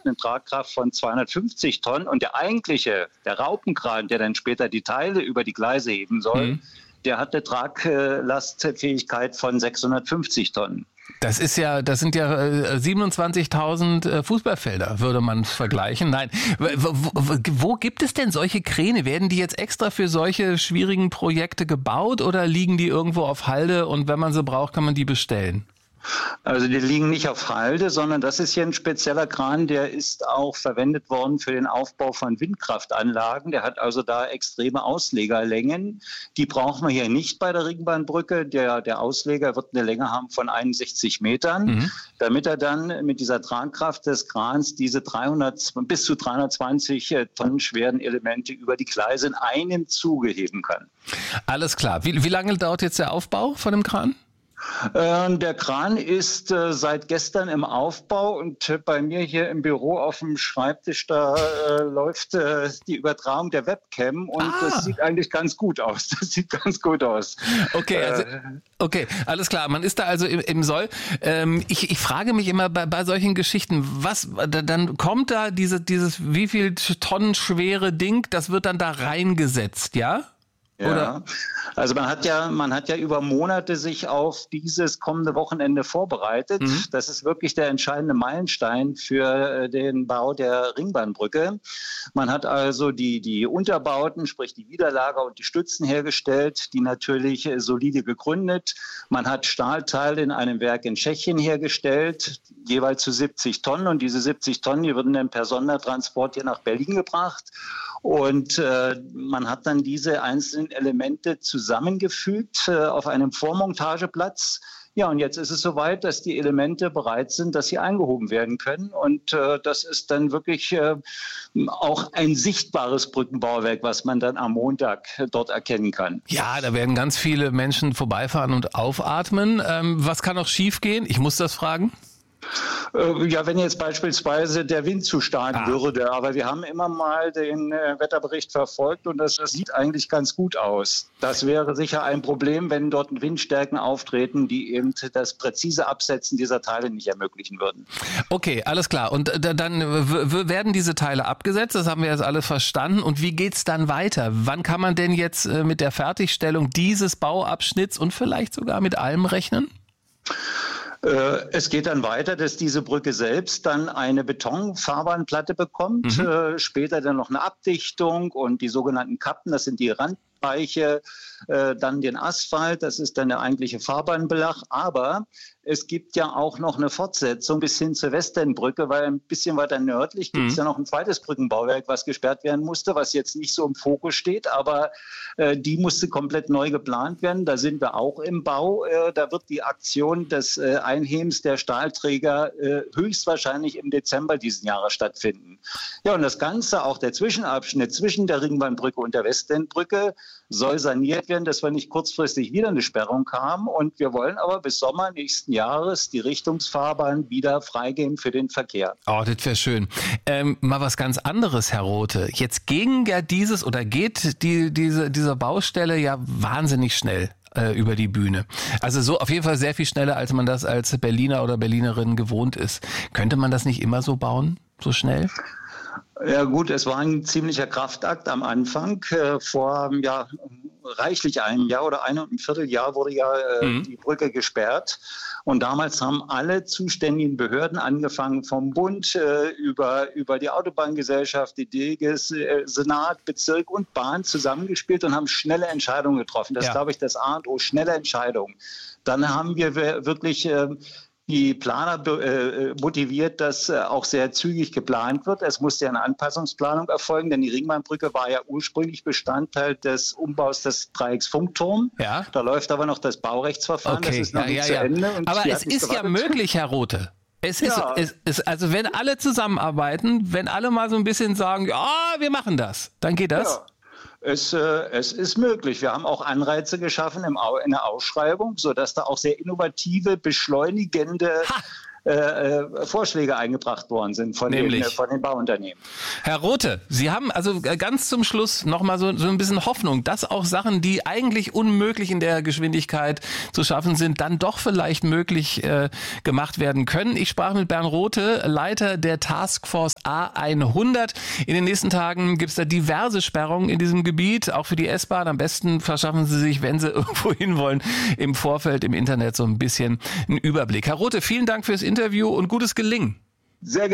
hat eine Tragkraft von 250 Tonnen und der Raupenkran, der dann später die Teile über die Gleise heben soll, der hat eine Traglastfähigkeit von 650 Tonnen. Das sind ja 27.000 Fußballfelder, würde man vergleichen. Nein, wo gibt es denn solche Kräne? Werden die jetzt extra für solche schwierigen Projekte gebaut oder liegen die irgendwo auf Halde und wenn man sie braucht, kann man die bestellen? Also die liegen nicht auf Halde, sondern das ist hier ein spezieller Kran, der ist auch verwendet worden für den Aufbau von Windkraftanlagen. Der hat also da extreme Auslegerlängen. Die brauchen wir hier nicht bei der Ringbahnbrücke. Der Ausleger wird eine Länge haben von 61 Metern, damit er dann mit dieser Tragkraft des Krans diese bis zu 320 Tonnen schweren Elemente über die Gleise in einem Zuge heben kann. Alles klar. Wie lange dauert jetzt der Aufbau von dem Kran? Der Kran ist seit gestern im Aufbau und bei mir hier im Büro auf dem Schreibtisch, da läuft die Übertragung der Webcam und das sieht eigentlich ganz gut aus. Okay, alles klar. Man ist da also im Soll. Ich frage mich immer bei solchen Geschichten, dann kommt da dieses wie viel Tonnen schwere Ding, das wird dann da reingesetzt, ja? Ja, oder? Also man hat ja über Monate sich auf dieses kommende Wochenende vorbereitet. Das ist wirklich der entscheidende Meilenstein für den Bau der Ringbahnbrücke. Man hat also die Unterbauten, sprich die Widerlager und die Stützen hergestellt, die natürlich solide gegründet. Man hat Stahlteile in einem Werk in Tschechien hergestellt, jeweils zu 70 Tonnen. Und diese 70 Tonnen, die wurden dann per Sondertransport hier nach Berlin gebracht. Und man hat dann diese einzelnen Elemente zusammengefügt auf einem Vormontageplatz. Ja, und jetzt ist es soweit, dass die Elemente bereit sind, dass sie eingehoben werden können. Und das ist dann wirklich auch ein sichtbares Brückenbauwerk, was man dann am Montag dort erkennen kann. Ja, da werden ganz viele Menschen vorbeifahren und aufatmen. Was kann noch schiefgehen? Ich muss das fragen. Ja, wenn jetzt beispielsweise der Wind zu stark würde, aber wir haben immer mal den Wetterbericht verfolgt und das sieht eigentlich ganz gut aus. Das wäre sicher ein Problem, wenn dort Windstärken auftreten, die eben das präzise Absetzen dieser Teile nicht ermöglichen würden. Okay, alles klar. Und dann werden diese Teile abgesetzt, das haben wir jetzt alles verstanden. Und wie geht's dann weiter? Wann kann man denn jetzt mit der Fertigstellung dieses Bauabschnitts und vielleicht sogar mit allem rechnen? Es geht dann weiter, dass diese Brücke selbst dann eine Betonfahrbahnplatte bekommt, später dann noch eine Abdichtung und die sogenannten Kappen, das sind die Randbereiche, dann den Asphalt, das ist dann der eigentliche Fahrbahnbelag, aber es gibt ja auch noch eine Fortsetzung bis hin zur Westendbrücke, weil ein bisschen weiter nördlich gibt es ja noch ein zweites Brückenbauwerk, was gesperrt werden musste, was jetzt nicht so im Fokus steht, aber die musste komplett neu geplant werden. Da sind wir auch im Bau. Da wird die Aktion des Einhebens der Stahlträger höchstwahrscheinlich im Dezember diesen Jahres stattfinden. Ja, und das Ganze, auch der Zwischenabschnitt zwischen der Ringbahnbrücke und der Westendbrücke, soll saniert werden, dass wir nicht kurzfristig wieder eine Sperrung haben. Und wir wollen aber bis Sommer nächsten Jahres die Richtungsfahrbahn wieder freigeben für den Verkehr. Oh, das wäre schön. Mal was ganz anderes, Herr Rothe. Jetzt geht diese Baustelle ja wahnsinnig schnell über die Bühne. Also so auf jeden Fall sehr viel schneller, als man das als Berliner oder Berlinerin gewohnt ist. Könnte man das nicht immer so bauen, so schnell? Ja gut, es war ein ziemlicher Kraftakt am Anfang. Vor reichlich einem Jahr oder einem Vierteljahr wurde die Brücke gesperrt. Und damals haben alle zuständigen Behörden, angefangen vom Bund über die Autobahngesellschaft, die DGS, Senat, Bezirk und Bahn zusammengespielt und haben schnelle Entscheidungen getroffen. Das ist, glaube ich, das A und O, schnelle Entscheidungen. Dann haben wir wirklich die Planer motiviert, dass auch sehr zügig geplant wird. Es musste ja eine Anpassungsplanung erfolgen, denn die Ringbahnbrücke war ja ursprünglich Bestandteil des Umbaus des Dreiecks Funkturm. Ja. Da läuft aber noch das Baurechtsverfahren, das ist noch nicht zu Ende. Und aber es ist ja möglich, Herr Rothe. Also wenn alle zusammenarbeiten, wenn alle mal so ein bisschen sagen, ja, wir machen das, dann geht das. Ja. Es ist möglich. Wir haben auch Anreize geschaffen in der Ausschreibung, sodass da auch sehr innovative, beschleunigende Vorschläge eingebracht worden sind von den Bauunternehmen. Herr Rothe, Sie haben also ganz zum Schluss nochmal so ein bisschen Hoffnung, dass auch Sachen, die eigentlich unmöglich in der Geschwindigkeit zu schaffen sind, dann doch vielleicht möglich gemacht werden können. Ich sprach mit Bernd Rothe, Leiter der Taskforce A100. In den nächsten Tagen gibt es da diverse Sperrungen in diesem Gebiet, auch für die S-Bahn. Am besten verschaffen Sie sich, wenn Sie irgendwo hinwollen, im Vorfeld im Internet so ein bisschen einen Überblick. Herr Rothe, vielen Dank fürs Interview und gutes Gelingen. Sehr gerne.